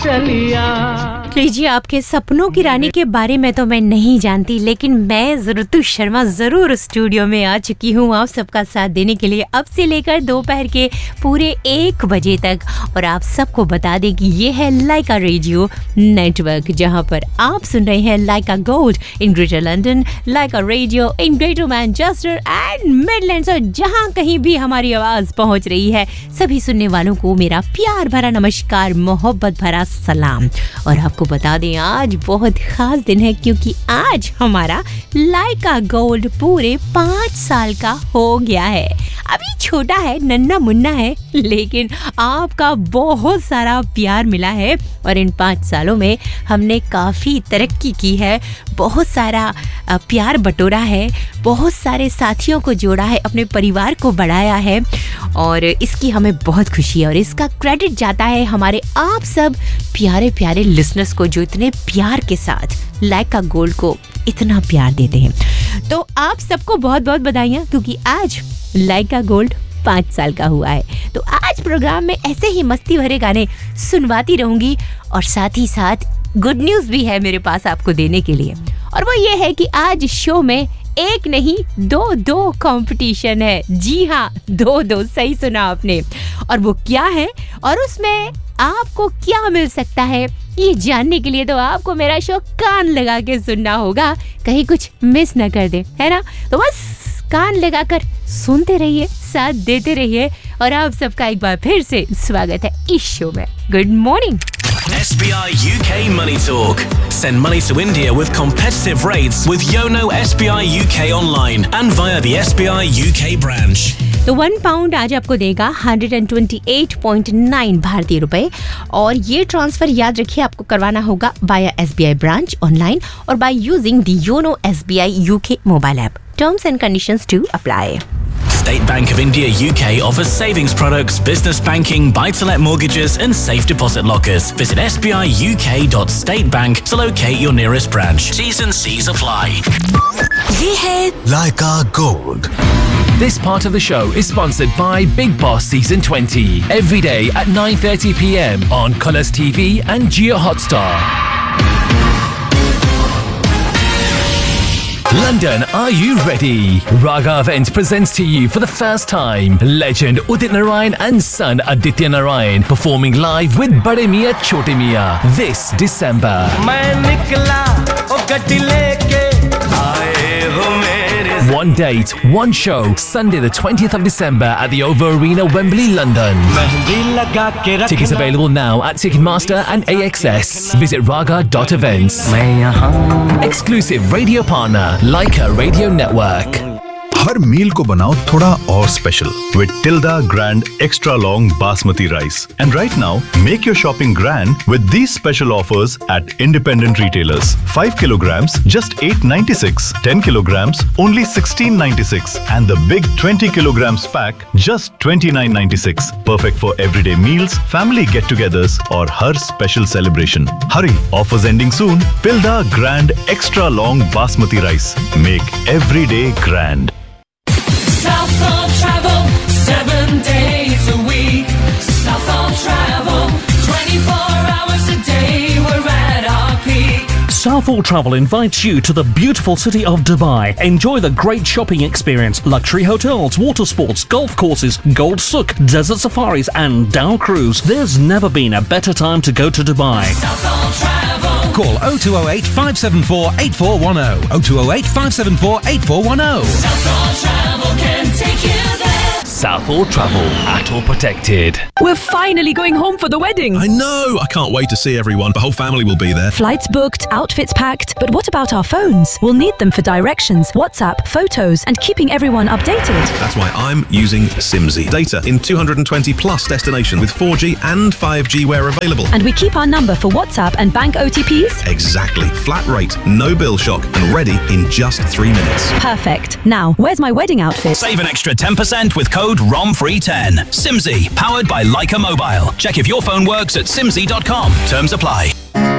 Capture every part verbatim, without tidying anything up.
चलिया। लीजिए, आपके सपनों की रानी के बारे में तो मैं नहीं जानती, लेकिन मैं ऋतु शर्मा जरूर स्टूडियो में आ चुकी हूँ आप सबका साथ देने के लिए अब से लेकर दोपहर के पूरे एक बजे तक। और आप सबको बता दें कि ये है लाइका रेडियो नेटवर्क, जहाँ पर आप सुन रहे हैं लाइका gold in greater London, Lyca radio in greater Manchester and Midlands. और जहाँ कहीं भी हमारी आवाज पहुँच रही है, सभी सुनने वालों को मेरा प्यार भरा नमस्कार, मोहब्बत भरा सलाम। और आपको बता दें, आज बहुत खास दिन है, क्योंकि आज हमारा लाइका गोल्ड पूरे पाँच साल का हो गया है। अभी छोटा है, नन्ना मुन्ना है, लेकिन आपका बहुत सारा प्यार मिला है और इन पाँच सालों में हमने काफ़ी तरक्की की है, बहुत सारा प्यार बटोरा है, बहुत सारे साथियों को जोड़ा है, अपने परिवार को बढ़ाया है और इसकी हमें बहुत खुशी है। और इसका क्रेडिट जाता है हमारे आप सब प्यारे प्यारे लिसनर्स को, जो इतने प्यार के साथ लाइका गोल्ड को इतना प्यार देते हैं। तो आप सबको बहुत बहुत बधाइयाँ, क्योंकि आज लाइका गोल्ड पाँच साल का हुआ है। तो आज प्रोग्राम में ऐसे ही मस्ती भरे गाने सुनवाती रहूंगी और साथ ही साथ गुड न्यूज़ भी है मेरे पास आपको देने के लिए, और वो ये है कि आज शो में एक नहीं दो दो कंपटीशन है। जी हाँ, दो दो, सही सुना आपने। और वो क्या है और उसमें आपको क्या मिल सकता है, ये जानने के लिए तो आपको मेरा शो कान लगा के सुनना होगा, कहीं कुछ मिस ना कर दे, है ना। तो बस कान लगाकर सुनते रहिए, साथ देते रहिए और आप सबका एक बार फिर से स्वागत है इस शो में। Good morning. S B I U K Money Talk. Send money to India with competitive rates with Yono S B I U K online and via the S B I U K branch. तो one pound आज आपको देगा एक सौ अट्ठाईस point नौ भारतीय रुपए, और ये ट्रांसफर याद रखिए आपको करवाना होगा बाया S B I branch online और by using the YONO S B I U K mobile app. Terms and conditions to apply. State Bank of India U K offers savings products, business banking, buy-to-let mortgages and safe deposit lockers. Visit s b i u k dot state bank to locate your nearest branch. T's and C's apply. ये है Laika Gold. This part of the show is sponsored by Big Boss Season twenty. Every day at nine thirty p m on Colours T V and Jio Hotstar. London, are you ready? Raga Events presents to you for the first time legend Udit Narayan and son Aditya Narayan performing live with Bade Miyan Chote Miyan this December. One date, one show, Sunday the twentieth of December at the O V O Arena, Wembley, London. Tickets available now at Ticketmaster and A X S. Visit raga dot events. Exclusive radio partner, Laika Radio Network. हर मील को बनाओ थोड़ा और special with Tilda Grand Extra Long Basmati Rice. And right now, make your shopping grand with these special offers at independent retailers. five kilograms, just eight ninety-six. ten kilograms, only sixteen ninety-six. And the big twenty kilograms pack, just twenty-nine ninety-six. Perfect for everyday meals, family get-togethers, or har special celebration. Hurry, offers ending soon. Tilda Grand Extra Long Basmati Rice. Make every day grand. Southall Travel, seven days a week. Southall Travel, twenty-four hours a day. We're at our peak. Southall Travel invites you to the beautiful city of Dubai. Enjoy the great shopping experience, luxury hotels, water sports, golf courses, Gold Souk, desert safaris and Dow Cruise. There's never been a better time to go to Dubai. Southall Travel. Call oh two oh eight, five seven four, eight four one oh. oh two oh eight, five seven four, eight four one oh. Southall Travel can take you there. Southall Travel, at all protected. We're finally going home for the wedding. I know! I can't wait to see everyone. The whole family will be there. Flights booked, outfits packed. But what about our phones? We'll need them for directions, WhatsApp, photos, and keeping everyone updated. That's why I'm using Simsy. Data in two hundred twenty plus destinations with four G and five G where available. And we keep our number for WhatsApp and bank O T Ps? Exactly. Flat rate, no bill shock, and ready in just three minutes. Perfect. Now, where's my wedding outfit? Save an extra ten percent with code R O M free ten. Simsy, powered by Laika Mobile. Check if your phone works at simsy dot com. Terms apply.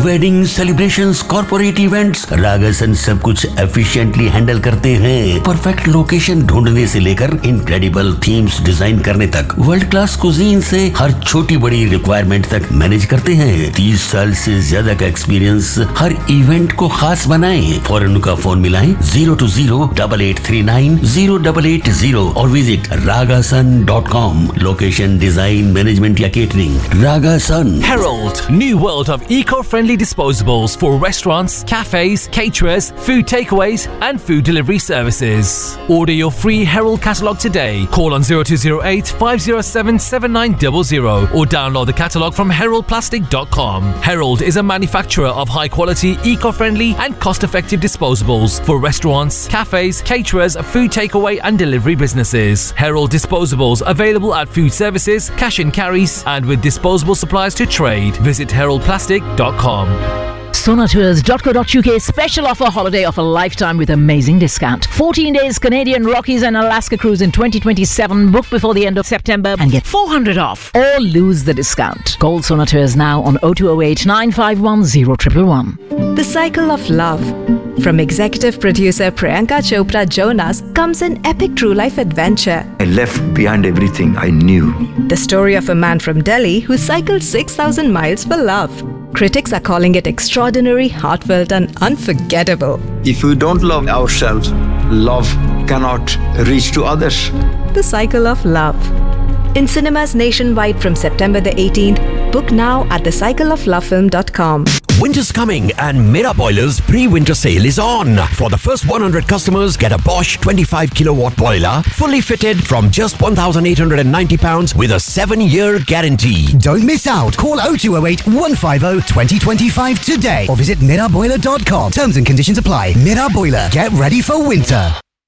Wedding celebrations, corporate events, रागासन सब कुछ efficiently handle करते हैं। Perfect location ढूंढने से लेकर incredible themes design करने तक, world class cuisine से हर छोटी बड़ी रिक्वायरमेंट तक मैनेज करते हैं। तीस साल से ज्यादा का एक्सपीरियंस हर इवेंट को खास बनाए। फौरन उनका फोन मिलाएं zero to zero double eight three nine zero double eight zero और visit रागासन dot com. Location, design, management या catering, रागासन। Herald, new world of eco-friendly disposables for restaurants, cafes, caterers, food takeaways and food delivery services. Order your free Herald catalogue today. Call on zero two zero eight five zero seven seven nine zero zero or download the catalogue from herald plastic dot com. Herald is a manufacturer of high-quality, eco-friendly and cost-effective disposables for restaurants, cafes, caterers, food takeaway and delivery businesses. Herald disposables available at food services, cash and carries and with disposable supplies to trade. Visit herald plastic dot com. Sonatours dot co dot uk special offer, holiday of a lifetime with amazing discount. fourteen days Canadian Rockies and Alaska cruise in twenty twenty-seven. Book before the end of September and get four hundred off or lose the discount. Call Sonatours now on oh two oh eight nine five one oh one one one. The Cycle of Love. From executive producer Priyanka Chopra Jonas comes an epic true life adventure. I left behind everything I knew. The story of a man from Delhi who cycled six thousand miles for love. Critics are calling it extraordinary, heartfelt and unforgettable. If we don't love ourselves, love cannot reach to others. The Cycle of Love. In cinemas nationwide from September the eighteenth. Book now at the cycle of love film dot com. Winter's coming and Mera Boiler's pre-winter sale is on. For the first one hundred customers, get a Bosch twenty-five kilowatt boiler, fully fitted from just one thousand eight hundred ninety pounds with a seven year guarantee. Don't miss out. Call oh two oh eight one five oh two oh two five today or visit mera boiler dot com. Terms and conditions apply. Mera Boiler. Get ready for winter.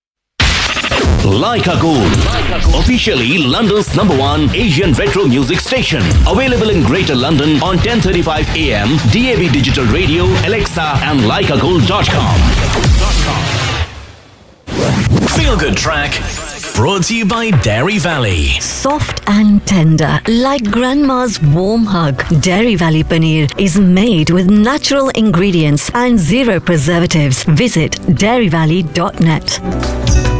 Like a Gold, officially London's number one Asian retro music station. Available in Greater London on ten thirty-five A M, D A B Digital Radio, Alexa and like a gold dot com. Feel Good Track, brought to you by Dairy Valley. Soft and tender, like grandma's warm hug. Dairy Valley Paneer is made with natural ingredients and zero preservatives. Visit dairy valley dot net.